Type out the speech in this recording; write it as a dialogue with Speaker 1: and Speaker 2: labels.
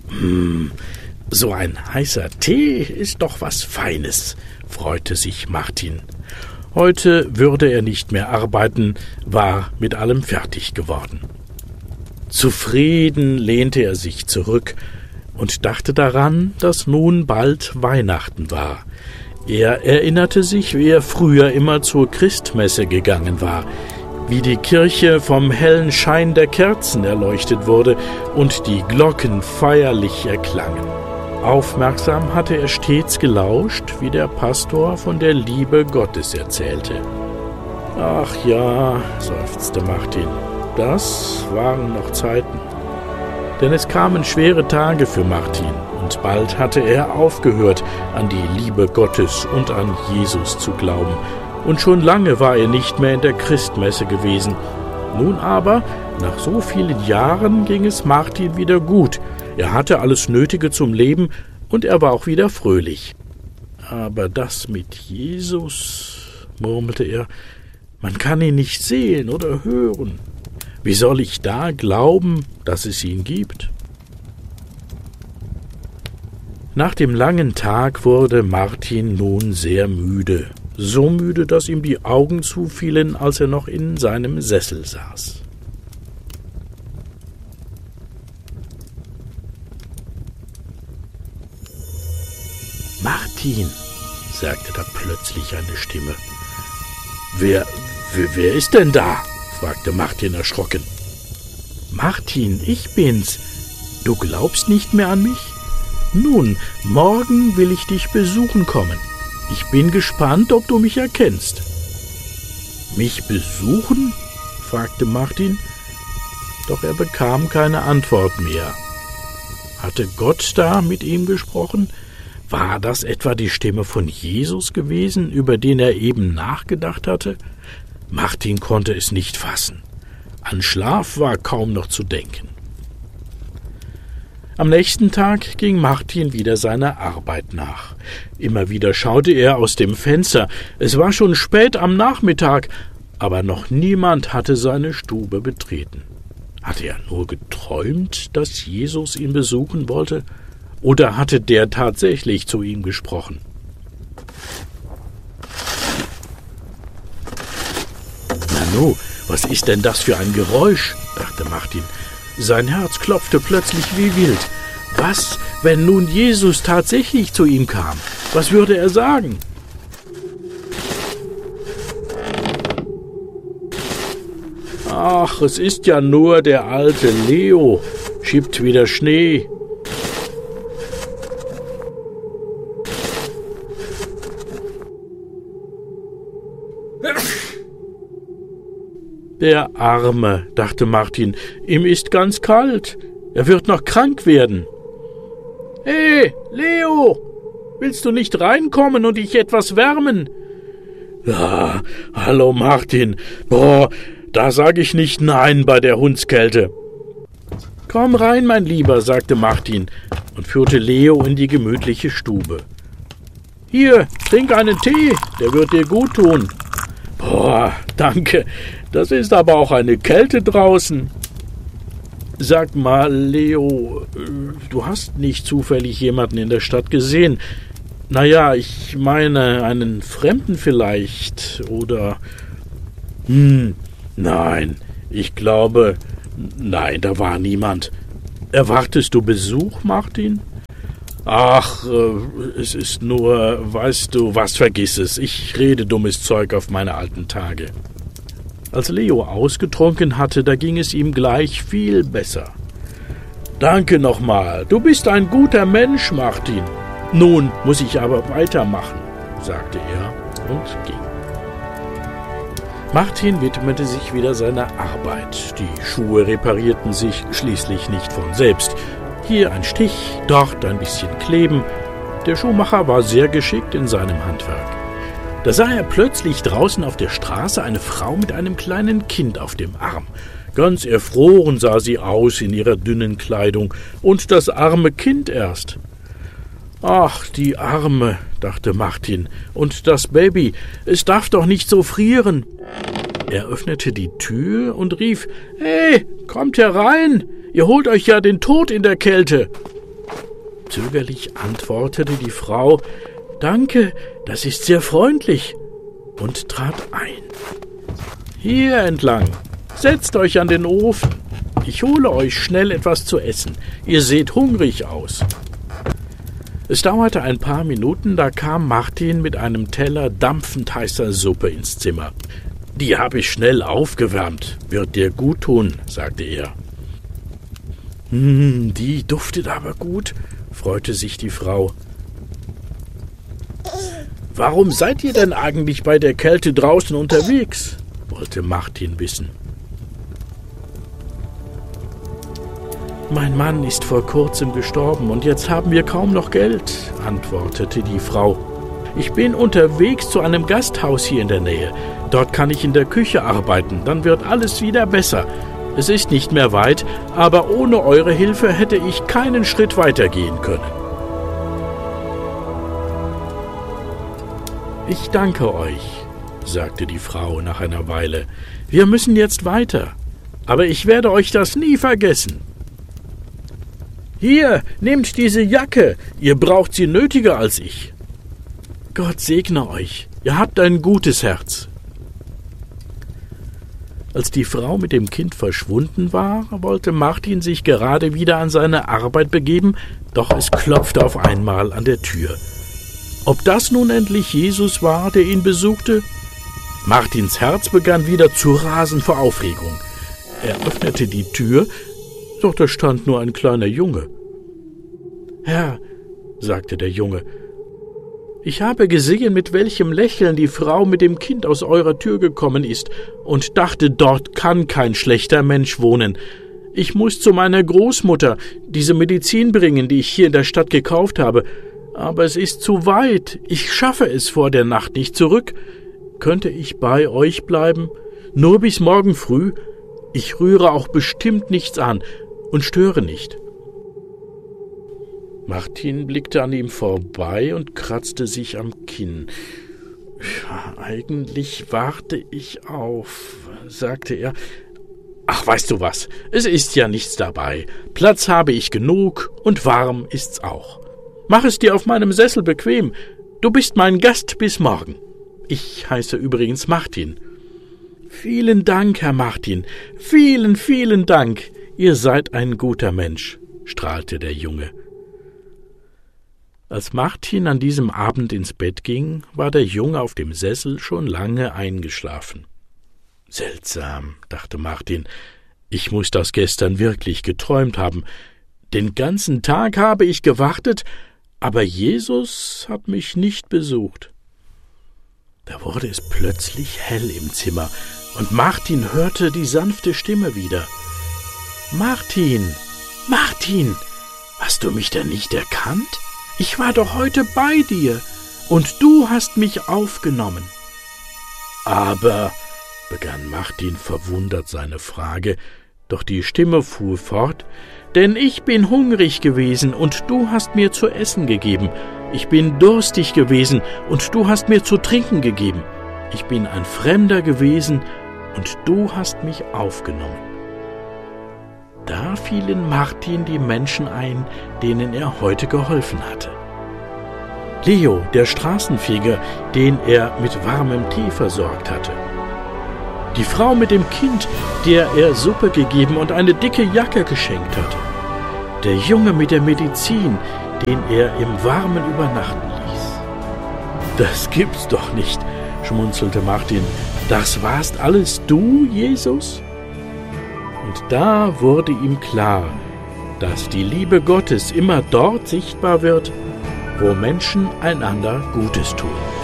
Speaker 1: So ein heißer Tee ist doch was Feines, freute sich Martin. Heute würde er nicht mehr arbeiten, war mit allem fertig geworden. Zufrieden lehnte er sich zurück und dachte daran, dass nun bald Weihnachten war. Er erinnerte sich, wie er früher immer zur Christmesse gegangen war, wie die Kirche vom hellen Schein der Kerzen erleuchtet wurde und die Glocken feierlich erklangen. Aufmerksam hatte er stets gelauscht, wie der Pastor von der Liebe Gottes erzählte. »Ach ja«, seufzte Martin, »das waren noch Zeiten.« Denn es kamen schwere Tage für Martin, und bald hatte er aufgehört, an die Liebe Gottes und an Jesus zu glauben. Und schon lange war er nicht mehr in der Christmesse gewesen. Nun aber, nach so vielen Jahren, ging es Martin wieder gut. Er hatte alles Nötige zum Leben und er war auch wieder fröhlich. »Aber das mit Jesus«, murmelte er, »man kann ihn nicht sehen oder hören. Wie soll ich da glauben, dass es ihn gibt?« Nach dem langen Tag wurde Martin nun sehr müde. So müde, dass ihm die Augen zufielen, als er noch in seinem Sessel saß. »Martin«, sagte da plötzlich eine Stimme. Wer ist denn da?« fragte Martin erschrocken. »Martin, ich bin's. Du glaubst nicht mehr an mich? Nun, morgen will ich dich besuchen kommen. Ich bin gespannt, ob du mich erkennst.« »Mich besuchen?« fragte Martin, doch er bekam keine Antwort mehr. Hatte Gott da mit ihm gesprochen? War das etwa die Stimme von Jesus gewesen, über den er eben nachgedacht hatte? Martin konnte es nicht fassen. An Schlaf war kaum noch zu denken. Am nächsten Tag ging Martin wieder seiner Arbeit nach. Immer wieder schaute er aus dem Fenster. Es war schon spät am Nachmittag, aber noch niemand hatte seine Stube betreten. Hatte er nur geträumt, dass Jesus ihn besuchen wollte? Oder hatte der tatsächlich zu ihm gesprochen? »Nanu, was ist denn das für ein Geräusch?« dachte Martin. Sein Herz klopfte plötzlich wie wild. Was, wenn nun Jesus tatsächlich zu ihm kam? Was würde er sagen? »Ach, es ist ja nur der alte Leo, schiebt wieder Schnee.« »Der Arme«, dachte Martin, »ihm ist ganz kalt. Er wird noch krank werden.« »Hey, Leo, willst du nicht reinkommen und dich etwas wärmen?« »Ja, hallo Martin. Da sag ich nicht nein bei der Hundskälte.« »Komm rein, mein Lieber«, sagte Martin und führte Leo in die gemütliche Stube. »Hier, trink einen Tee, der wird dir gut tun.« »Danke, das ist aber auch eine Kälte draußen.« »Sag mal, Leo, du hast nicht zufällig jemanden in der Stadt gesehen? Naja, ich meine, einen Fremden vielleicht, oder...« »Nein, ich glaube, nein, da war niemand. Erwartest du Besuch, Martin?« »Ach, es ist nur, weißt du was, vergiss es. Ich rede dummes Zeug auf meine alten Tage.« Als Leo ausgetrunken hatte, da ging es ihm gleich viel besser. »Danke nochmal, du bist ein guter Mensch, Martin. Nun muss ich aber weitermachen«, sagte er und ging. Martin widmete sich wieder seiner Arbeit. Die Schuhe reparierten sich schließlich nicht von selbst. Hier ein Stich, dort ein bisschen Kleben. Der Schuhmacher war sehr geschickt in seinem Handwerk. Da sah er plötzlich draußen auf der Straße eine Frau mit einem kleinen Kind auf dem Arm. Ganz erfroren sah sie aus in ihrer dünnen Kleidung, und das arme Kind erst. »Ach, die Arme«, dachte Martin, »und das Baby, es darf doch nicht so frieren.« Er öffnete die Tür und rief, »Hey, kommt herein, ihr holt euch ja den Tod in der Kälte.« Zögerlich antwortete die Frau: »Danke, das ist sehr freundlich«, und trat ein. »Hier entlang, setzt euch an den Ofen. Ich hole euch schnell etwas zu essen. Ihr seht hungrig aus.« Es dauerte ein paar Minuten, da kam Martin mit einem Teller dampfend heißer Suppe ins Zimmer. »Die habe ich schnell aufgewärmt, wird dir gut tun«, sagte er. Die duftet aber gut«, freute sich die Frau. »Warum seid ihr denn eigentlich bei der Kälte draußen unterwegs?«, wollte Martin wissen. »Mein Mann ist vor kurzem gestorben und jetzt haben wir kaum noch Geld«, antwortete die Frau. »Ich bin unterwegs zu einem Gasthaus hier in der Nähe. Dort kann ich in der Küche arbeiten, dann wird alles wieder besser. Es ist nicht mehr weit, aber ohne eure Hilfe hätte ich keinen Schritt weitergehen können.« »Ich danke euch«, sagte die Frau nach einer Weile. »Wir müssen jetzt weiter, aber ich werde euch das nie vergessen. Hier, nehmt diese Jacke, ihr braucht sie nötiger als ich. Gott segne euch, ihr habt ein gutes Herz.« Als die Frau mit dem Kind verschwunden war, wollte Martin sich gerade wieder an seine Arbeit begeben, doch es klopfte auf einmal an der Tür. Ob das nun endlich Jesus war, der ihn besuchte? Martins Herz begann wieder zu rasen vor Aufregung. Er öffnete die Tür, doch da stand nur ein kleiner Junge. »Herr«, sagte der Junge, »ich habe gesehen, mit welchem Lächeln die Frau mit dem Kind aus eurer Tür gekommen ist und dachte, dort kann kein schlechter Mensch wohnen. Ich muss zu meiner Großmutter diese Medizin bringen, die ich hier in der Stadt gekauft habe. Aber es ist zu weit, ich schaffe es vor der Nacht nicht zurück. Könnte ich bei euch bleiben? Nur bis morgen früh? Ich rühre auch bestimmt nichts an und störe nicht.« Martin blickte an ihm vorbei und kratzte sich am Kinn. »Eigentlich warte ich auf«, sagte er. »Ach, weißt du was, es ist ja nichts dabei. Platz habe ich genug und warm ist's auch. Mach es dir auf meinem Sessel bequem. Du bist mein Gast bis morgen. Ich heiße übrigens Martin.« »Vielen Dank, Herr Martin, vielen, vielen Dank. Ihr seid ein guter Mensch«, strahlte der Junge. Als Martin an diesem Abend ins Bett ging, war der Junge auf dem Sessel schon lange eingeschlafen. »Seltsam«, dachte Martin, »ich muß das gestern wirklich geträumt haben. Den ganzen Tag habe ich gewartet, aber Jesus hat mich nicht besucht.« Da wurde es plötzlich hell im Zimmer, und Martin hörte die sanfte Stimme wieder. »Martin, Martin, hast du mich denn nicht erkannt? Ich war doch heute bei dir, und du hast mich aufgenommen.« »Aber«, begann Martin verwundert seine Frage, doch die Stimme fuhr fort, »denn ich bin hungrig gewesen, und du hast mir zu essen gegeben. Ich bin durstig gewesen, und du hast mir zu trinken gegeben. Ich bin ein Fremder gewesen, und du hast mich aufgenommen.« Da fielen Martin die Menschen ein, denen er heute geholfen hatte. Leo, der Straßenfeger, den er mit warmem Tee versorgt hatte. Die Frau mit dem Kind, der er Suppe gegeben und eine dicke Jacke geschenkt hatte. Der Junge mit der Medizin, den er im Warmen übernachten ließ. »Das gibt's doch nicht«, schmunzelte Martin. »Das warst alles du, Jesus?« Und da wurde ihm klar, dass die Liebe Gottes immer dort sichtbar wird, wo Menschen einander Gutes tun.